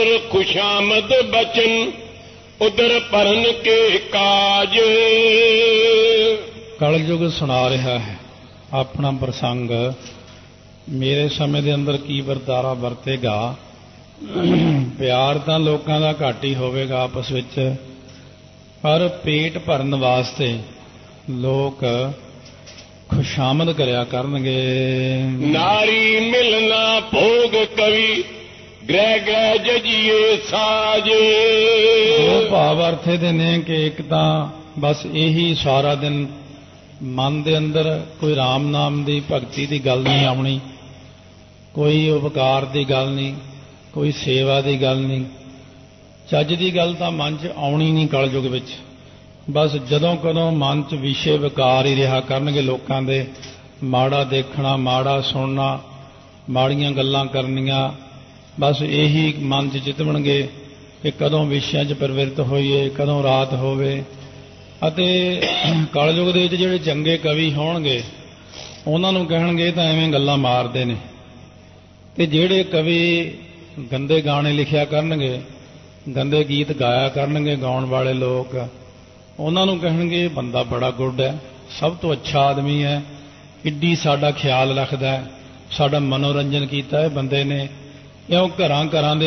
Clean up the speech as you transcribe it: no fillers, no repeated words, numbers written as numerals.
खुशामद बचन उधर परन के काज। कलयुग सुना रहा है अपना प्रसंग। मेरे समय ਦੇ ਅੰਦਰ ਕੀ ਵਰਤਾਰਾ ਵਰਤੇਗਾ। ਪਿਆਰ ਤਾਂ ਲੋਕਾਂ ਦਾ ਘੱਟ ਹੀ ਹੋਵੇਗਾ ਆਪਸ ਵਿੱਚ, ਪਰ ਪੇਟ ਭਰਨ ਵਾਸਤੇ ਲੋਕ खुशामद करिया करनगे। नारी मिलना भोग कवि ग्रह ग्रह जजिए साजे। दो भाव अर्थे दे ने कि एक तां बस यही सारा दिन मन दे अंदर कोई राम नाम दी भगती दी गल नहीं आउणी, कोई उपकार दी गल नहीं, कोई सेवा दी गल नहीं, ਚੱਜ ਦੀ गल तां मन च आउणी नहीं कलयुग विच। बस जदों कदों मन च विषय विकार ही रहा करनगे लोकां दे, माड़ा देखना, माड़ा सुनना, माड़ियां गल्लां करनियां, बस यही मन च चितवणगे कि कदों विषयां च प्रवृत्त होईए, कदों रात होवे। अते कलयुग दे विच जिहड़े चंगे कवि होणगे उन्हां नूं कहणगे तां एवें गल्लां मारदे ने, ते जिहड़े कवि गंदे गाने लिखिया करनगे, गंदे गीत गाया करनगे गाउण वाले लोग, उन्होंने कहणगे बंदा बड़ा गुड है, सब तो अच्छा आदमी है, इड्डी साडा ख्याल रखदा है, साडा मनोरंजन कीता है बंदे ने। क्यों घरां घरां दे